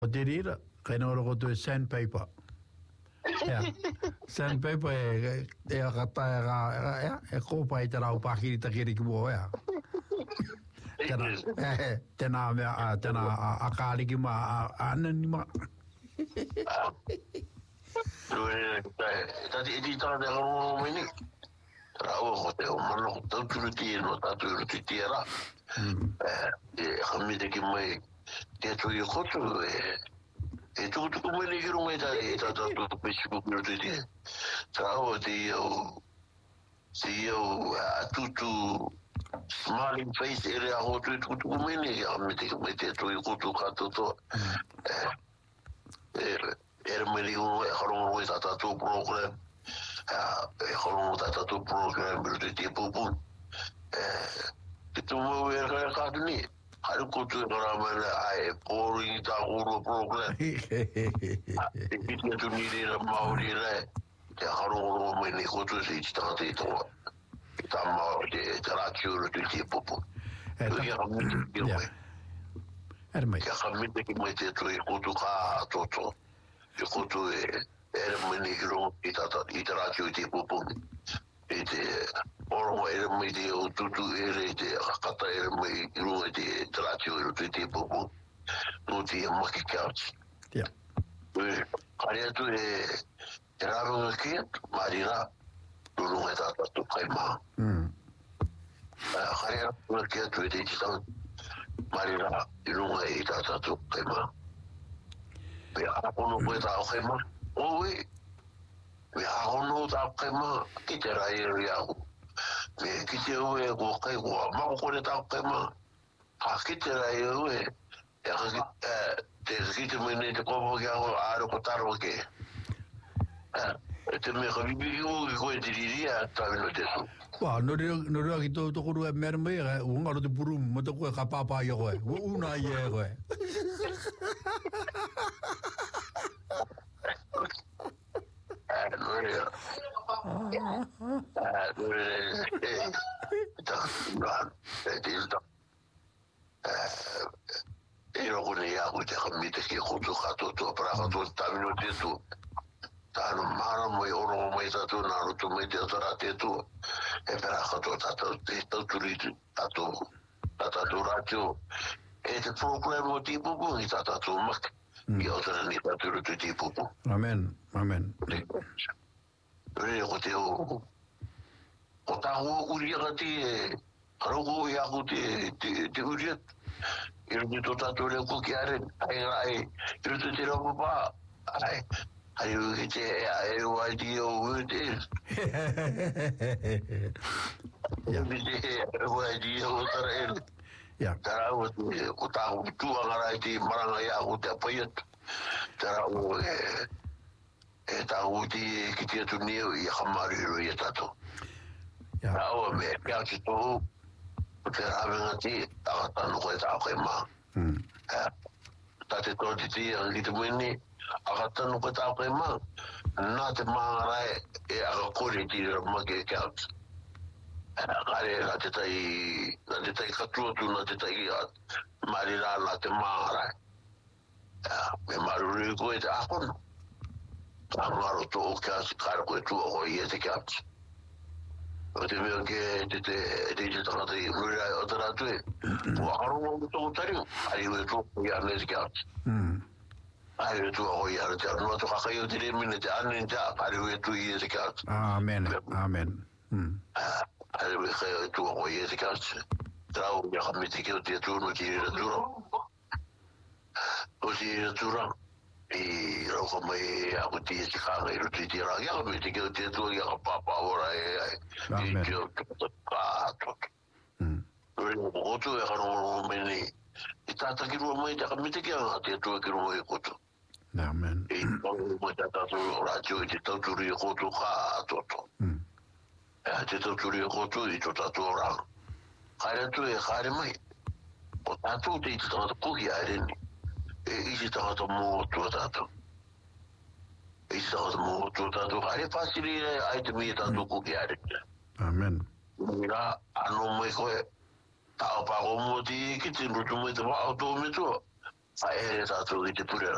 O te rira, kai nō roko tu e sandpaper. Sandpaper e kata e kōpa i te rau pākiri takiri ki mua ea. Tēnā mea, tēnā a kāriki ma, a anani ma. Tati eti tāne karongo mai ni. Rau ko te o mana ko tauturu ti e no tāturu ti tiara. Hamite ki mai te tui kotu e tukutuku mai ni kiro mai tāre e tātātu Facebook miro ti te. Rau te iau atutu smiling face ere a hotu e tukutuku mai ni hamite ki mai te tui kotu katoto. Era mai ni e karongo mai tātātu program. E karongo tātātu program miro ti te pupun. Te tumu e kātu ni. Haru kotu e karamana ai boring ta uro program. E piti atu ni re maori re. Te karongo mai ni kotu se iti tangata i tonga. Ta maori te rātiuru te pupu. Ia kamite ki mai. Ia kamite ki mai te tui kotu kā toto. E kotu e ere mai ni kiro i te rātiu i te pupu. E te orongo ere mai te o tutu ere te kakata ere mai i runga te rātiu ere te pupu. No te maki kiauti. Kare atu e rārunga kia, maari rā, runga e tātatu kai maa. Kare rārunga kia tu e te titang, maari rā, i runga e tātatu kai maa. Pe apono koe tāo kai maa, oe, me ahono tāo kai maa, ki te rai eri ahu. Me ki te ue ko kai kua, mako kore tāo kai maa. Ha ki te rai ue, te ki te mene te kopo ki aho, aro ko taro ke. Te me ka bibiki o ki koe te riria, tāwino te su. Wā, no rea ki tō tokoru e mera mai, ungaro te purumu, mo te koe ka pāpā i a koe. Una i e koe. E roko ne iaku te kamite ki koto katoto para katoto tamino te tu. Tāno mara mai orongo mai tatu nā rutu mai te atara te tu. E para katoto tatu te tauturi tatu ratio. E te program o ti pupu i tatu mak. I otara ni tatu rutu ti pupu. Amen, amen. Rere ko te o tāhu uriaka te karoko i aku te uriat. I rutu tō tatu reo ko ki are. Ai, i rutu te rau papa. Ai, ai uke te e waidi o ute. E waidi o tara ere. Tara o ko tāhu tuangara i te maranga i aku te apaiat. Tara o e tāhu ki te atu neo i hamariro i tato. Tara o me pia ki tohu. O te rāwenga te, takatano koe tāo koe maa. Tā te tō te te, ki te mwene, akatano koe tāo koe maa. Nā te māngarai e aka kore ti rama ke kaut. Kare nā te tai katuatu, nā te tai mari rā nā te māngarai. Me maruri koe te akono. Tā ngaro tō o kaut, kare koe tua koe i e te kaut. O te mea ke te tangata i murai o te rātu e. Wa harongo mo tōku tariu. Ari ue tōku i ane te kiauti. Ari ue tūa hoi ane te anu. Nua tō kakai o te remine te ane te a. Ari ue tū i e te kiauti. Amen, amen. Ari ue kai o tūa hoi e te kiauti. Trau ia kamite ki o te tūno ki rira tūra. O te rira tūra. I rauka mai ako te te kanga i rutu i te rā. Ia kamite ki o te tūra ia ka papa ora e ai. I te o te kātot. Reo koto e karongo mene. I tātaki rua mai te kamite ki anga te tūra ki rua e koto. Amen. I tātaki mai te tātaki rātio i te tauturi e koto kātoto. Te tauturi e koto i tō tātua ranga. Kaire tu e kaire mai. O tātou te i te tangata kuki aereni. E isi tangata mō tua tātou. Isi tangata mō tua tātou. Haere pāsiri e ai te mii tātou kuki aereni. Amen. Mira, ano mai koe. Tāo pāko mō ti ki te rutu mai te wā o tō me tua. Haere tātou i te purera.